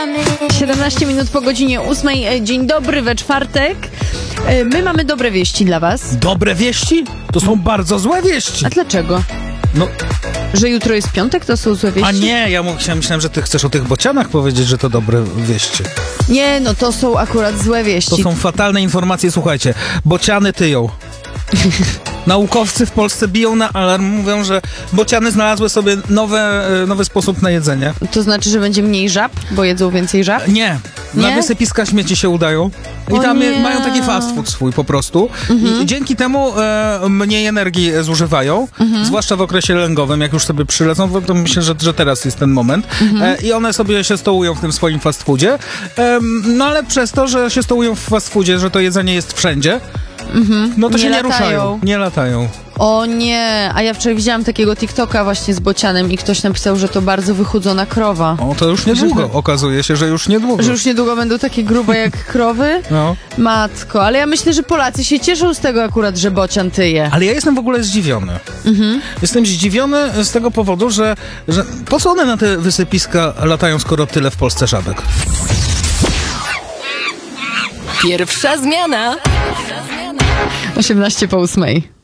17 minut po godzinie 8. Dzień dobry we czwartek. My mamy dobre wieści dla was. Dobre wieści? To są bardzo złe wieści. A dlaczego? No, Że jutro jest piątek, to są złe wieści? a nie, ja myślałem, że ty chcesz o tych bocianach powiedzieć, że to dobre wieści. Nie, no to są akurat złe wieści. To są fatalne informacje, słuchajcie. Bociany tyją. Naukowcy w Polsce biją na alarm, mówią, że bociany znalazły sobie nowy sposób na jedzenie. To znaczy, że będzie mniej żab, bo jedzą więcej żab? Nie. Na Nie? wysypiska śmieci się udają. I O tam nie. mają taki fast food swój po prostu. I dzięki temu mniej energii zużywają, zwłaszcza w okresie lęgowym, jak już sobie przylecą, to myślę, że teraz jest ten moment. I one sobie się stołują w tym swoim fast foodzie. No ale przez to, że się stołują w fast foodzie, że to jedzenie jest wszędzie, no to Nie się nie latają. ruszają. Nie latają. O nie, a ja wczoraj widziałam takiego TikToka właśnie z bocianem i ktoś napisał, że to bardzo wychudzona krowa. O, to już niedługo. Okazuje się, że już niedługo. Że już niedługo będą takie grube jak krowy? No. Matko, ale ja myślę, że Polacy się cieszą z tego akurat, że bocian tyje. Ale ja jestem w ogóle zdziwiony. Jestem zdziwiony z tego powodu, że po co one na te wysypiska latają, skoro tyle w Polsce żabek? Pierwsza zmiana. 18 po 8.